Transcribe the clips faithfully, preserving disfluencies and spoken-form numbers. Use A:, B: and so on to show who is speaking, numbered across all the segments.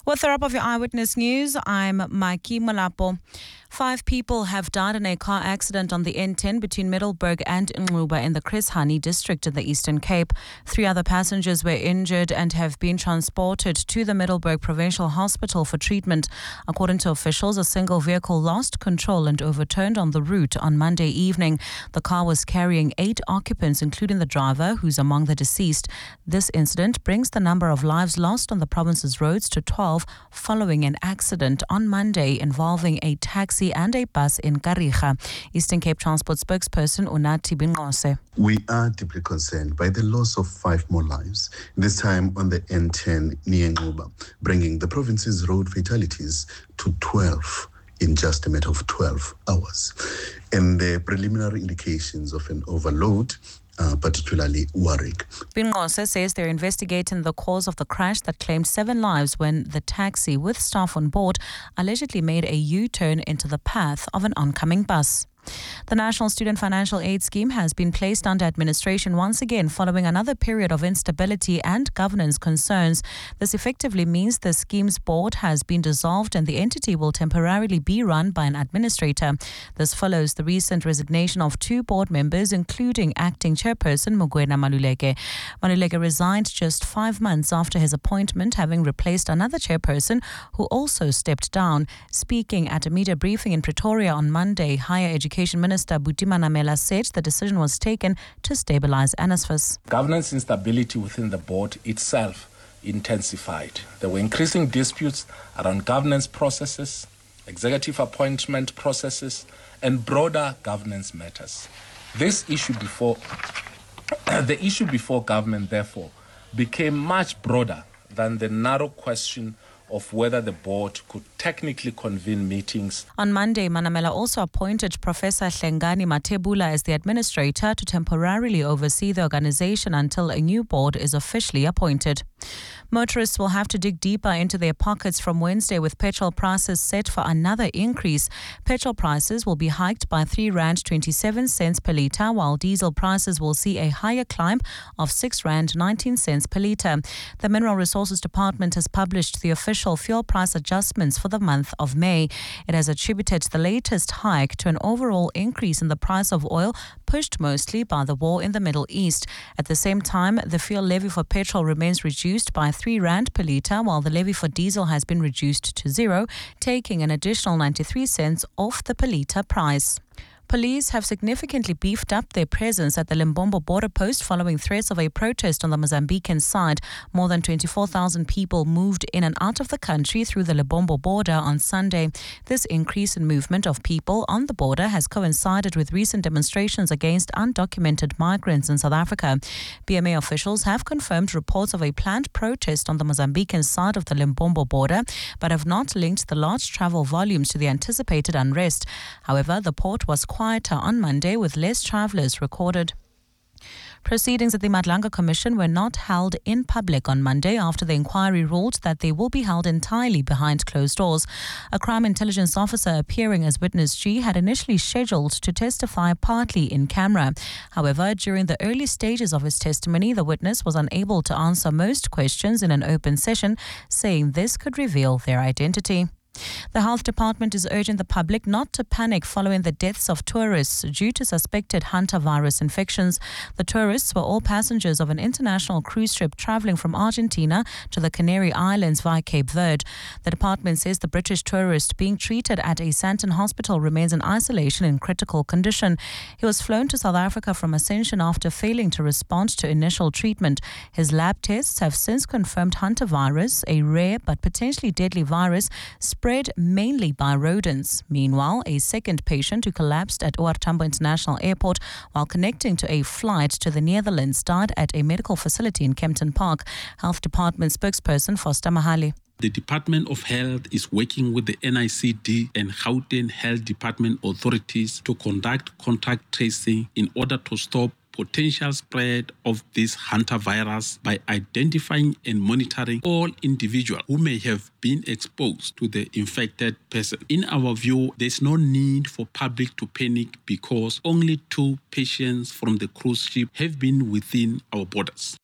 A: With the wrap of your Eyewitness News, I'm Maiki Malapo. Five people have died in a car accident on the N ten between Middelburg and Ngquba in the Chris Hani district in the Eastern Cape. Three other passengers were injured and have been transported to the Middelburg Provincial Hospital for treatment. According to officials, a single vehicle lost control and overturned on the route on Monday evening. The car was carrying eight occupants, including the driver, who's among the deceased. This incident brings the number of lives lost on the province's roads to twelve following an accident on Monday involving a taxi and a bus in Kariga. Eastern Cape Transport spokesperson Unathi Binqose.
B: We are deeply concerned by the loss of five more lives, this time on the N ten near Ngquba, bringing the province's road fatalities to twelve in just a matter of twelve hours. And the preliminary indications of an overload Uh, particularly worrying.
A: Binqose says they're investigating the cause of the crash that claimed seven lives when the taxi with staff on board allegedly made a U-turn into the path of an oncoming bus. The National Student Financial Aid Scheme has been placed under administration once again following another period of instability and governance concerns. This effectively means the scheme's board has been dissolved and the entity will temporarily be run by an administrator. This follows the recent resignation of two board members, including acting chairperson Mogoena Maluleke. Maluleke resigned just five months after his appointment, having replaced another chairperson who also stepped down. Speaking at a media briefing in Pretoria on Monday, Higher Education Education Minister Buti Manamela said the decision was taken to stabilize NSFAS.
C: Governance instability within the board itself intensified. There were increasing disputes around governance processes, executive appointment processes, and broader governance matters. This issue before the issue before government, therefore, became much broader than the narrow question of whether the board could technically convene meetings.
A: On Monday, Manamela also appointed Professor Hlengani Matebula as the administrator to temporarily oversee the organization until a new board is officially appointed. Motorists will have to dig deeper into their pockets from Wednesday with petrol prices set for another increase. Petrol prices will be hiked by three rand twenty-seven cents per litre, while diesel prices will see a higher climb of six rand nineteen cents per litre. The Mineral Resources Department has published the official fuel price adjustments for the month of May. It has attributed the latest hike to an overall increase in the price of oil, pushed mostly by the war in the Middle East. At the same time, the fuel levy for petrol remains reduced by three rand per litre, while the levy for diesel has been reduced to zero, taking an additional ninety-three cents off the per litre price. Police have significantly beefed up their presence at the Limbombo border post following threats of a protest on the Mozambican side. More than twenty-four thousand people moved in and out of the country through the Limbombo border on Sunday. This increase in movement of people on the border has coincided with recent demonstrations against undocumented migrants in South Africa. B M A officials have confirmed reports of a planned protest on the Mozambican side of the Limbombo border, but have not linked the large travel volumes to the anticipated unrest. However, the port was quieter on Monday with less travellers recorded. Proceedings at the Madlanga Commission were not held in public on Monday after the inquiry ruled that they will be held entirely behind closed doors. A crime intelligence officer appearing as witness G had initially scheduled to testify partly in camera. However, during the early stages of his testimony, the witness was unable to answer most questions in an open session, saying this could reveal their identity. The health department is urging the public not to panic following the deaths of tourists due to suspected hantavirus infections. The tourists were all passengers of an international cruise ship travelling from Argentina to the Canary Islands via Cape Verde. The department says the British tourist being treated at a Santon hospital remains in isolation in critical condition. He was flown to South Africa from Ascension after failing to respond to initial treatment. His lab tests have since confirmed hantavirus, a rare but potentially deadly virus spread mainly by rodents. Meanwhile, a second patient who collapsed at O R Tambo International Airport while connecting to a flight to the Netherlands died at a medical facility in Kempton Park. Health Department spokesperson Foster Mahali.
D: The Department of Health is working with the N I C D and Gauteng Health Department authorities to conduct contact tracing in order to stop potential spread of this hantavirus by identifying and monitoring all individuals who may have been exposed to the infected person. In our view, there's no need for public to panic because only two patients from the cruise ship have been within our borders.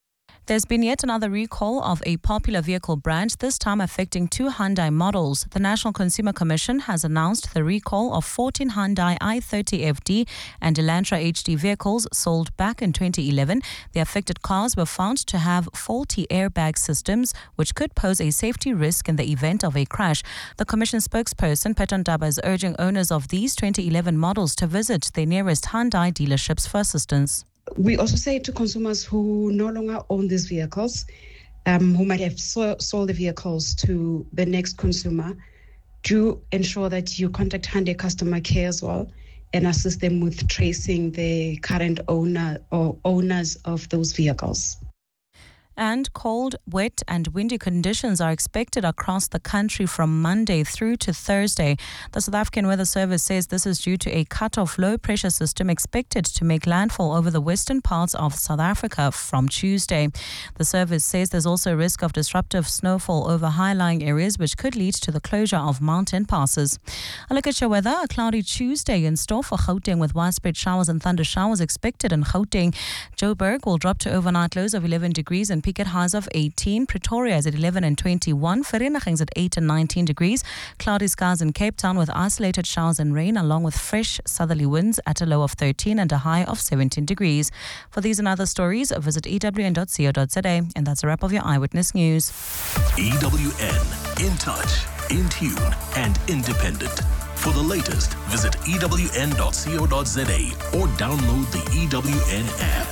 A: There's been yet another recall of a popular vehicle brand, this time affecting two Hyundai models. The National Consumer Commission has announced the recall of fourteen Hyundai i thirty F D and Elantra H D vehicles sold back in twenty eleven. The affected cars were found to have faulty airbag systems, which could pose a safety risk in the event of a crash. The Commission spokesperson, Peton Daba, is urging owners of these twenty eleven models to visit their nearest Hyundai dealerships for assistance.
E: We also say to consumers who no longer own these vehicles, um, who might have so- sold the vehicles to the next consumer, do ensure that you contact Hyundai customer care as well and assist them with tracing the current owner or owners of those vehicles.
A: And cold, wet and windy conditions are expected across the country from Monday through to Thursday. The South African Weather Service says this is due to a cut-off low-pressure system expected to make landfall over the western parts of South Africa from Tuesday. The service says there's also a risk of disruptive snowfall over high-lying areas, which could lead to the closure of mountain passes. A look at your weather. A cloudy Tuesday in store for Gauteng with widespread showers and thunder showers expected in Gauteng. Joburg will drop to overnight lows of eleven degrees and peak at highs of eighteen. Pretoria is at eleven and twenty-one. Vereeniging's at eight and nineteen degrees. Cloudy skies in Cape Town with isolated showers and rain along with fresh southerly winds at a low of thirteen and a high of seventeen degrees. For these and other stories, visit e w n dot co dot z a. And that's a wrap of your Eyewitness News.
F: E W N, in touch, in tune and independent. For the latest, visit e w n dot co dot z a or download the E W N app.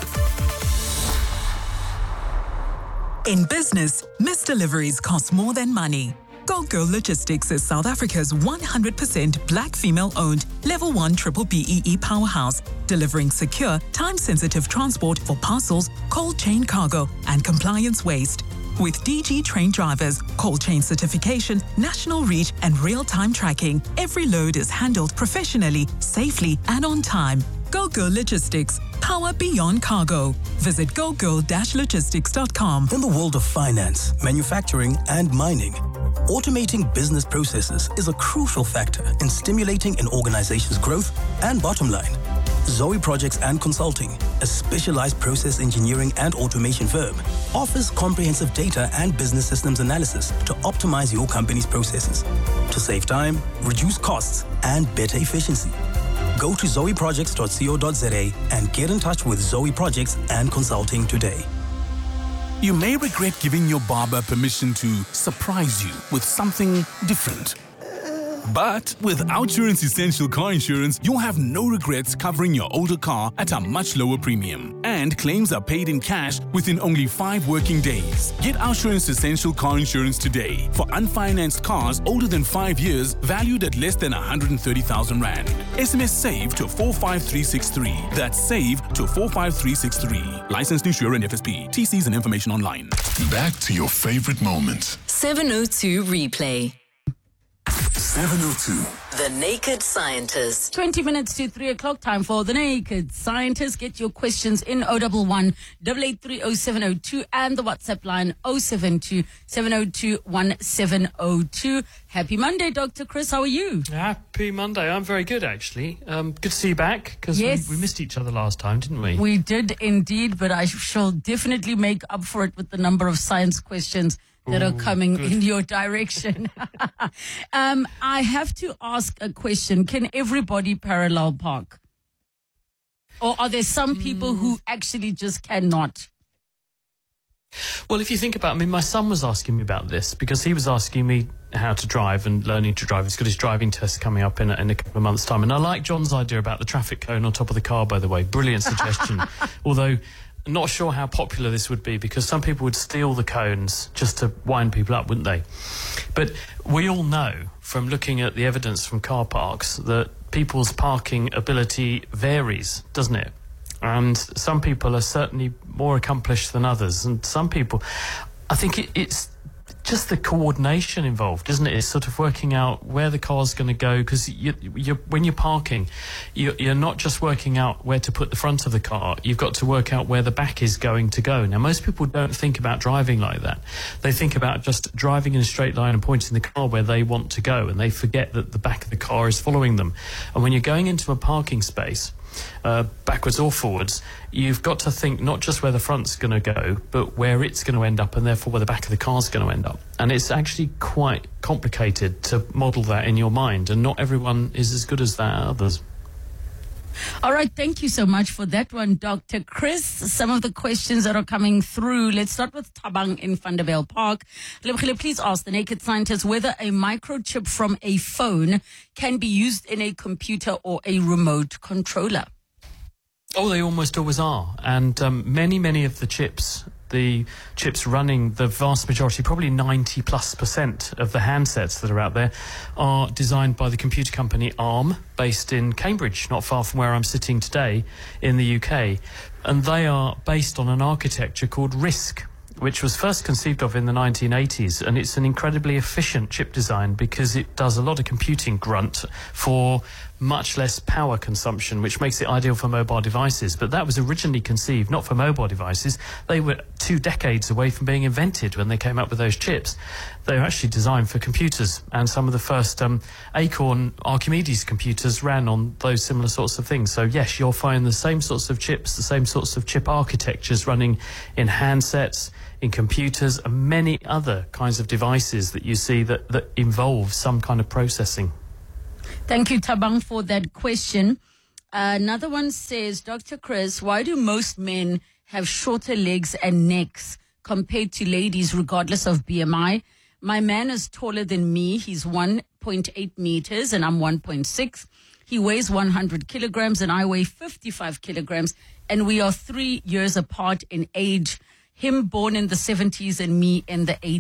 G: In business, missed deliveries cost more than money. Go Girl Logistics is South Africa's one hundred percent black female-owned Level one Triple B E E powerhouse, delivering secure, time-sensitive transport for parcels, cold chain cargo, and compliance waste. With D G trained drivers, cold chain certification, national reach, and real-time tracking, every load is handled professionally, safely, and on time. Go Girl Logistics. Power beyond cargo. Visit go girl dash logistics dot com.
H: In the world of finance, manufacturing, and mining, automating business processes is a crucial factor in stimulating an organization's growth and bottom line. Zoe Projects and Consulting, a specialized process engineering and automation firm, offers comprehensive data and business systems analysis to optimize your company's processes, to save time, reduce costs, and better efficiency. Go to zoe projects dot co dot z a and get in touch with Zoe Projects and Consulting today.
I: You may regret giving your barber permission to surprise you with something different. But with Outsurance Essential Car Insurance, you'll have no regrets covering your older car at a much lower premium. And claims are paid in cash within only five working days. Get Outsurance Essential Car Insurance today for unfinanced cars older than five years valued at less than one hundred thirty thousand rand. S M S SAVE to four five three six three. That's SAVE to four five three six three. Licensed insurer and F S P. T Cs and information online.
J: Back to your favorite moments.
K: seven oh two Replay.
J: seven oh two.
K: The Naked Scientist.
L: twenty minutes to three o'clock, time for The Naked Scientist. Get your questions in oh one one, eight eight three oh seven oh two and the WhatsApp line oh seven two, seven oh two, one seven oh two. Happy Monday, Doctor Chris. How are you?
M: Happy Monday. I'm very good, actually. Um, good to see you back, because
L: yes.
M: we, we missed each other last time, didn't we?
L: We did indeed, but I shall definitely make up for it with the number of science questions that
M: Ooh,
L: are coming
M: good.
L: in your direction. um, I have to ask a question. Can everybody parallel park? Or are there some people who actually just cannot?
M: Well, if you think about it, I mean, my son was asking me about this because he was asking me how to drive and learning to drive. He's got his driving test coming up in a, in a couple of months' time. And I like John's idea about the traffic cone on top of the car, by the way. Brilliant suggestion. Although, I'm not sure how popular this would be because some people would steal the cones just to wind people up, wouldn't they? But we all know from looking at the evidence from car parks that people's parking ability varies, doesn't it? And some people are certainly more accomplished than others. And some people, I think it, it's just the coordination involved, isn't it? It's sort of working out where the car's going to go, because you, you're, when you're parking, you're, you're not just working out where to put the front of the car. You've got to work out where the back is going to go. Now, most people don't think about driving like that. They think about just driving in a straight line and pointing the car where they want to go, and they forget that the back of the car is following them. And when you're going into a parking space, uh, backwards or forwards, you've got to think not just where the front's going to go, but where it's going to end up, and therefore where the back of the car's going to end up. And it's actually quite complicated to model that in your mind, and not everyone is as good as that others.
L: All right, thank you so much for that one, Doctor Chris. Some of the questions that are coming through. Let's start with Tabang in Vanderbilt Park. Lebogile, please ask the Naked Scientist whether a microchip from a phone can be used in a computer or a remote controller.
M: Oh, they almost always are. And um, many, many of the chips, the chips running the vast majority, probably ninety plus percent of the handsets that are out there, are designed by the computer company ARM, based in Cambridge, not far from where I'm sitting today in the U K. And they are based on an architecture called RISC, which was first conceived of in the nineteen eighties, and it's an incredibly efficient chip design because it does a lot of computing grunt for much less power consumption, which makes it ideal for mobile devices. But that was originally conceived not for mobile devices. They were two decades away from being invented when they came up with those chips. They were actually designed for computers, and some of the first um, Acorn Archimedes computers ran on those similar sorts of things. So yes, you'll find the same sorts of chips, the same sorts of chip architectures running in handsets, in computers, and many other kinds of devices that you see that, that involve some kind of processing.
L: Thank you, Tabang, for that question. Uh, another one says, Doctor Chris, why do most men have shorter legs and necks compared to ladies regardless of B M I? My man is taller than me. He's one point eight meters and I'm one point six. He weighs one hundred kilograms and I weigh fifty-five kilograms. And we are three years apart in age. Him born in the seventies and me in the eighties.